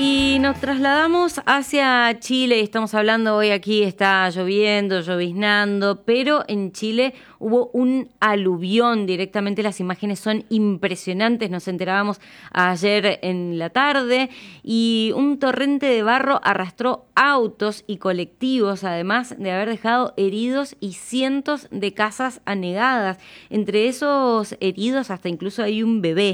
Y nos trasladamos hacia Chile y estamos hablando hoy aquí, está lloviendo, lloviznando, pero en Chile hubo un aluvión directamente, las imágenes son impresionantes, nos enterábamos ayer en la tarde y un torrente de barro arrastró autos y colectivos, además de haber dejado heridos y cientos de casas anegadas. Entre esos heridos hasta incluso hay un bebé.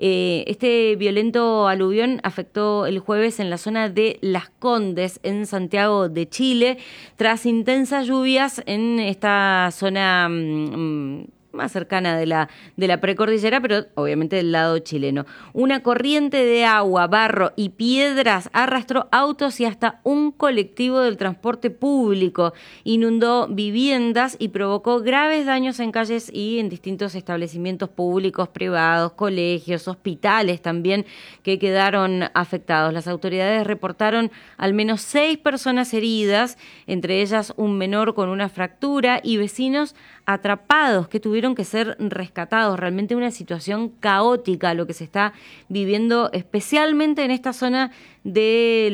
Este violento aluvión afectó el jueves en la zona de Las Condes, en Santiago de Chile, tras intensas lluvias en esta zona más cercana de la precordillera, pero obviamente del lado chileno. Una corriente de agua, barro y piedras arrastró autos y hasta un colectivo del transporte público. Inundó viviendas y provocó graves daños en calles y en distintos establecimientos públicos, privados, colegios, hospitales también que quedaron afectados. Las autoridades reportaron al menos 6 personas heridas, entre ellas un menor con una fractura y vecinos atrapados que tuvieron que ser rescatados. Realmente una situación caótica lo que se está viviendo, especialmente en esta zona de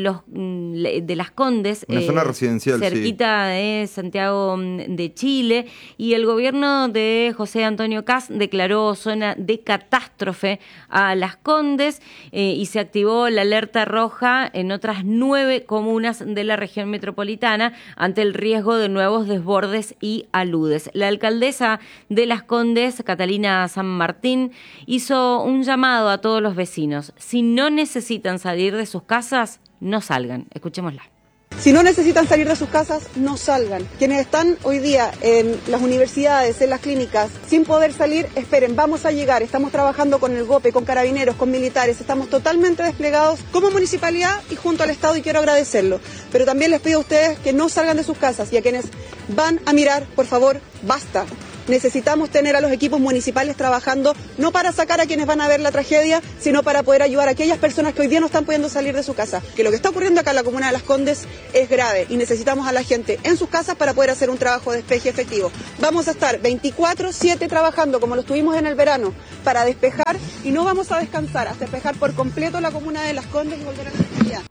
Las Condes, una zona residencial, cerquita de Santiago de Chile, y el gobierno de José Antonio Kast declaró zona de catástrofe a Las Condes y se activó la alerta roja en otras 9 comunas de la región metropolitana ante el riesgo de nuevos desbordes y aludes. La alcaldesa de Las Condes, Catalina San Martín, hizo un llamado a todos los vecinos. Si no necesitan salir de sus casas, no salgan. Escuchémosla. Si no necesitan salir de sus casas, no salgan. Quienes están hoy día en las universidades, en las clínicas, sin poder salir, esperen, vamos a llegar. Estamos trabajando con el GOPE, con carabineros, con militares. Estamos totalmente desplegados como municipalidad y junto al Estado y quiero agradecerlo. Pero también les pido a ustedes que no salgan de sus casas y a quienes van a mirar, por favor, basta. Necesitamos tener a los equipos municipales trabajando no para sacar a quienes van a ver la tragedia, sino para poder ayudar a aquellas personas que hoy día no están pudiendo salir de su casa. Que lo que está ocurriendo acá en la comuna de Las Condes es grave y necesitamos a la gente en sus casas para poder hacer un trabajo de despeje efectivo. Vamos a estar 24/7 trabajando como lo estuvimos en el verano para despejar y no vamos a descansar hasta despejar por completo la comuna de Las Condes y volver a la normalidad.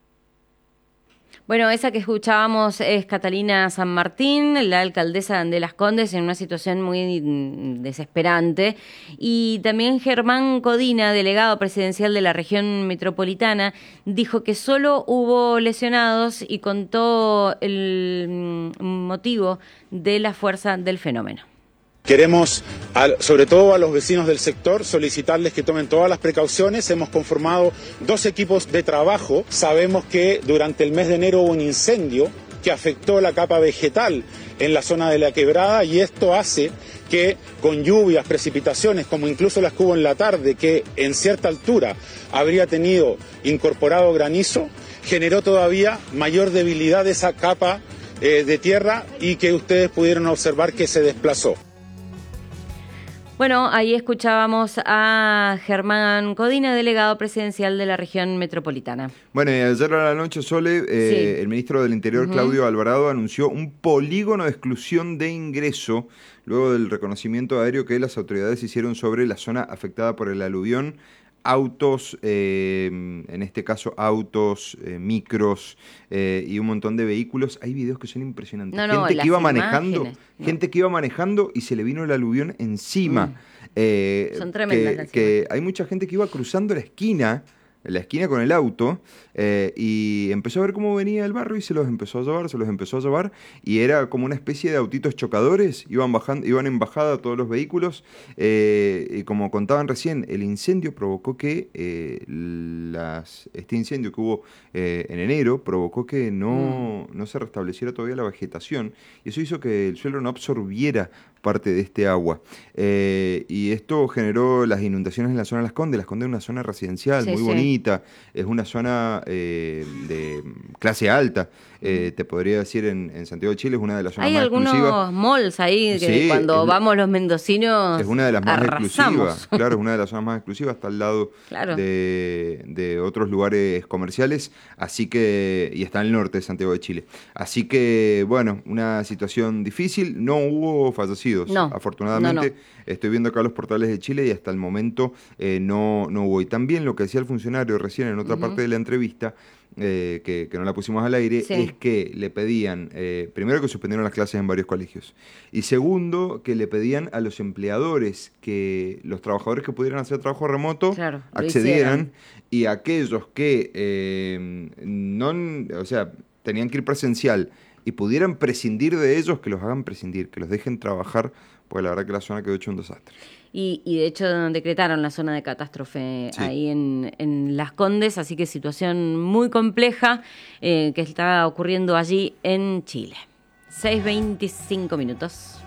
Bueno, esa que escuchábamos es Catalina San Martín, la alcaldesa de Las Condes, en una situación muy desesperante. Y también Germán Codina, delegado presidencial de la región metropolitana, dijo que solo hubo lesionados y contó el motivo de la fuerza del fenómeno. Queremos, sobre todo a los vecinos del sector, solicitarles que tomen todas las precauciones. Hemos conformado 2 equipos de trabajo. Sabemos que durante el mes de enero hubo un incendio que afectó la capa vegetal en la zona de la quebrada y esto hace que con lluvias, precipitaciones, como incluso las que hubo en la tarde, que en cierta altura habría tenido incorporado granizo, generó todavía mayor debilidad de esa capa de tierra y que ustedes pudieron observar que se desplazó. Bueno, ahí escuchábamos a Germán Codina, delegado presidencial de la región metropolitana. Bueno, y ayer a la noche, Sole, sí, el ministro del Interior, Claudio Alvarado, anunció un polígono de exclusión de ingreso luego del reconocimiento aéreo que las autoridades hicieron sobre la zona afectada por el aluvión. Autos, en este caso autos, micros y un montón de vehículos. Hay videos que son impresionantes. Gente que iba manejando, gente que iba manejando y se le vino el aluvión encima. Son tremendas que hay mucha gente que iba cruzando la esquina con el auto y empezó a ver cómo venía el barro y se los empezó a llevar y era como una especie de autitos chocadores, iban en bajada todos los vehículos y como contaban recién, el incendio provocó que este incendio que hubo en enero provocó que no se restableciera todavía la vegetación y eso hizo que el suelo no absorbiera parte de este agua y esto generó las inundaciones en la zona de Las Condes. Las Condes es una zona residencial muy bonita, es una zona de clase alta, te podría decir en Santiago de Chile es una de las zonas más exclusivas. Hay algunos malls ahí que cuando vamos los mendocinos es una de las más arrasamos. Exclusivas, claro, es una de las zonas más exclusivas, está al lado de otros lugares comerciales, así que, y está al norte de Santiago de Chile. Así que, bueno, una situación difícil, no hubo fallecidos conocidos. No, Afortunadamente, no. estoy viendo acá los portales de Chile y hasta el momento no hubo. Y también lo que decía el funcionario recién en otra parte de la entrevista, que no la pusimos al aire, Sí. es que le pedían, primero que suspendieron las clases en varios colegios, y segundo, que le pedían a los empleadores que los trabajadores que pudieran hacer trabajo remoto Claro, lo accedieran, hicieran. y aquellos que o sea, tenían que ir presencial y pudieran prescindir de ellos, que los hagan prescindir, que los dejen trabajar, porque la verdad que la zona quedó hecho un desastre. Y de hecho decretaron la zona de catástrofe ahí en Las Condes, así que situación muy compleja que está ocurriendo allí en Chile. 6:25 minutos.